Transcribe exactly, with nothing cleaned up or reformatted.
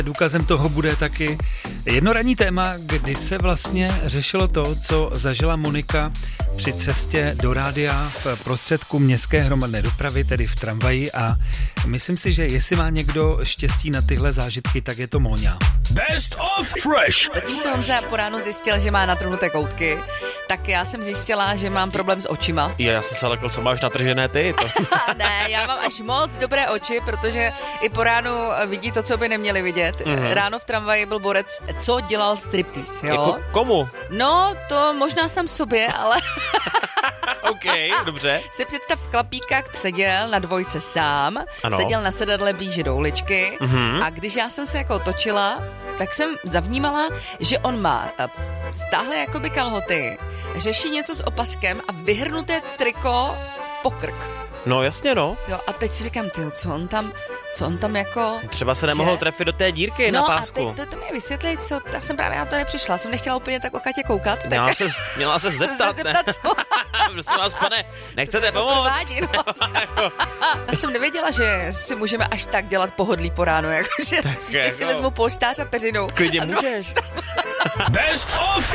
Důkazem toho bude taky jedno ranní téma, kdy se vlastně řešilo to, co zažila Monika při cestě do rádia v prostředku městské hromadné dopravy, tedy v tramvaji, a myslím si, že jestli má někdo štěstí na tyhle zážitky, tak je to Móňa. Best of Fresh. Zatímco Honza po ránu zjistil, že má natrhnuté koutky, tak já jsem zjistila, že mám problém s očima. Je, já jsem se lekl, co máš natržené ty. To. Ne, já mám až moc dobré oči, protože i po ránu vidí to, co by neměli vidět. Mm-hmm. Ráno v tramvaji byl borec, co dělal striptease, jo? Jako komu? No, to možná sám sobě, ale... OK, dobře. Si představ chlapíka, seděl na dvojce sám, ano. Seděl na sedadle blíže do uličky mm-hmm. a když já jsem se jako točila, tak jsem zavnímala, že on má stáhle jakoby kalhoty, řeší něco s opaskem a vyhrnuté triko po krk. No jasně, no. Jo, a teď si říkám, tyjo, co on tam, co on tam jako... Třeba se nemohl že... trefit do té dírky no, na pásku. No a teď to, to mi vysvětli, co, já jsem právě na to nepřišla, jsem nechtěla úplně tak o Katě koukat. Tak... Měla se, měla se zeptat, ne? zeptat co? Prosím vás, pane, nechcete pomoct? Provádí, no. Já jsem nevěděla, že si můžeme až tak dělat pohodlí po ránu, jakože tak ještě jako... si vezmu polštář a peřinu. Klidně můžeš. Best of